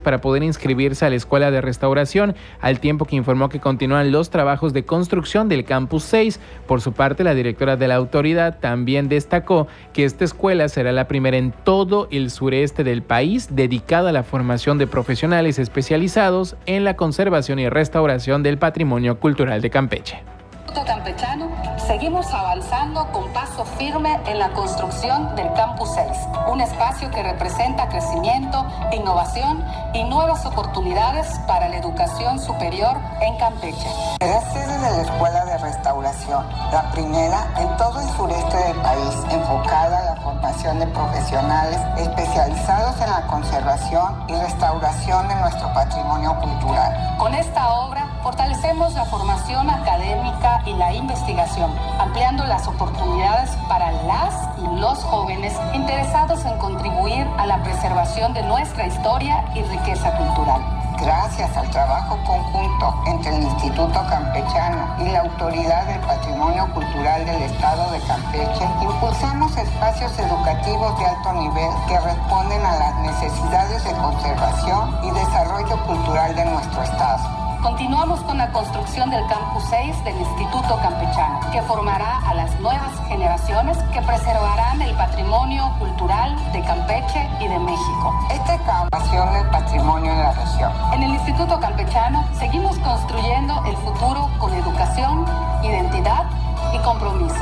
para poder inscribirse a la Escuela de Restauración, al tiempo que informó que continúan los trabajos de construcción del Campus 6. Por su parte, la directora de la autoridad también destacó que esta escuela será la primera en todo el sureste del país dedicada a la formación de profesionales especializados en la conservación y restauración del patrimonio cultural de Campeche. Campechano, seguimos avanzando con paso firme en la construcción del Campus 6, un espacio que representa crecimiento, innovación y nuevas oportunidades para la educación superior en Campeche. Será sede de la Escuela de Restauración, la primera en todo el sureste del país, enfocada a la formación de profesionales especializados en la conservación y restauración de nuestro patrimonio cultural. Con esta obra fortalecemos la formación académica y la investigación, ampliando las oportunidades para las y los jóvenes interesados en contribuir a la preservación de nuestra historia y riqueza cultural. Gracias al trabajo conjunto entre el Instituto Campechano y la Autoridad del Patrimonio Cultural del Estado de Campeche, impulsamos espacios educativos de alto nivel que responden a las necesidades de conservación y desarrollo cultural de nuestro Estado. Continuamos con la construcción del Campus 6 del Instituto Campechano, que formará a las nuevas generaciones que preservarán el patrimonio cultural de Campeche y de México. Esta excavación del patrimonio en la región. En el Instituto Campechano seguimos construyendo el futuro con educación, identidad y compromiso.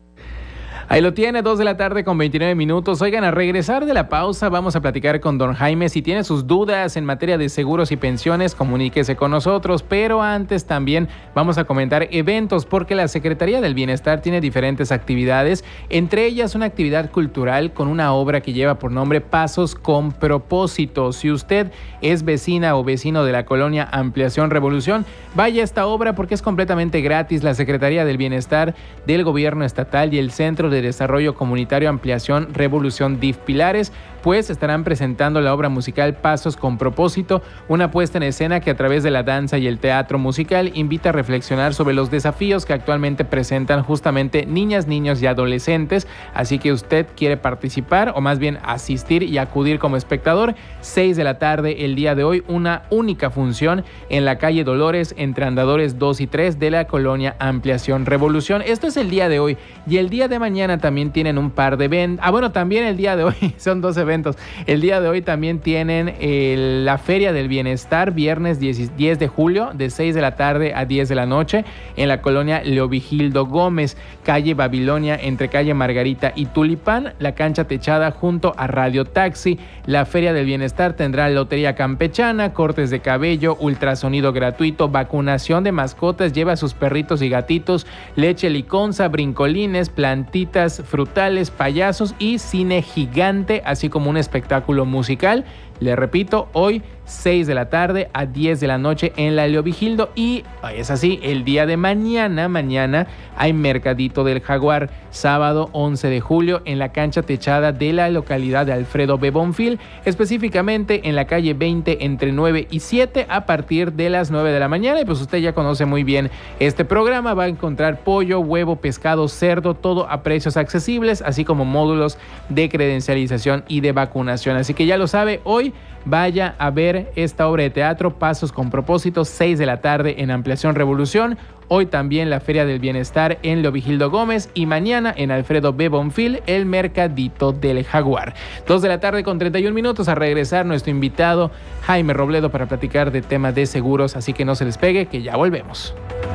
Ahí lo tiene, 2 de la tarde con 29 minutos. Oigan, a regresar de la pausa vamos a platicar con don Jaime. Si tiene sus dudas en materia de seguros y pensiones, comuníquese con nosotros. Pero antes también vamos a comentar eventos, porque la Secretaría del Bienestar tiene diferentes actividades. Entre ellas una actividad cultural con una obra que lleva por nombre Pasos con Propósito. Si usted es vecina o vecino de la colonia Ampliación Revolución, vaya a esta obra porque es completamente gratis. La Secretaría del Bienestar del Gobierno Estatal y el Centro de Desarrollo Comunitario Ampliación Revolución DIF Pilares, pues estarán presentando la obra musical Pasos con Propósito, una puesta en escena que a través de la danza y el teatro musical invita a reflexionar sobre los desafíos que actualmente presentan justamente niñas, niños y adolescentes. Así que usted quiere participar o más bien asistir y acudir como espectador, 6 de la tarde el día de hoy, una única función en la calle Dolores entre Andadores 2 y 3 de la colonia Ampliación Revolución. Esto es el día de hoy, y el día de mañana también tienen un par de eventos. También el día de hoy son 2 eventos. El día de hoy también tienen la Feria del Bienestar, viernes 10 de julio, de 6 de la tarde a 10 de la noche, en la colonia Leovigildo Gómez, calle Babilonia, entre calle Margarita y Tulipán, la cancha techada junto a Radio Taxi. La Feria del Bienestar tendrá lotería campechana, cortes de cabello, ultrasonido gratuito, vacunación de mascotas, lleva a sus perritos y gatitos, leche liconza, brincolines, plantitas frutales, payasos y cine gigante, así como un espectáculo musical. Le repito, hoy 6 de la tarde a 10 de la noche en la Leovigildo. Y es así, el día de mañana hay Mercadito del Jaguar, sábado 11 de julio en la cancha techada de la localidad de Alfredo B. Bonfil, específicamente en la calle 20 entre 9 y 7 a partir de las 9 de la mañana. Y pues usted ya conoce muy bien este programa, va a encontrar pollo, huevo, pescado, cerdo, todo a precios accesibles, así como módulos de credencialización y de vacunación. Así que ya lo sabe, hoy vaya a ver esta obra de teatro Pasos con Propósito, 6 de la tarde en Ampliación Revolución. Hoy también la Feria del Bienestar en Leovigildo Gómez y mañana en Alfredo B. Bonfil el Mercadito del Jaguar. 2 de la tarde con 31 minutos. A regresar nuestro invitado Jaime Robledo para platicar de temas de seguros, así que no se les pegue que ya volvemos.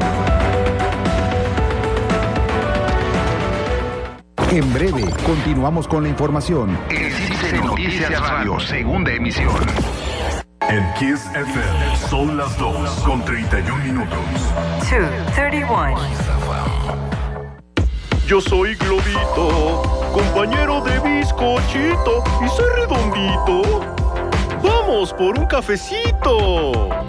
En breve, continuamos con la información. El Cine Noticias Radio, segunda emisión. En Kiss FM son las 2 con 31 minutos. 2:31. Yo soy Globito, compañero de bizcochito, y soy redondito. ¡Vamos por un cafecito!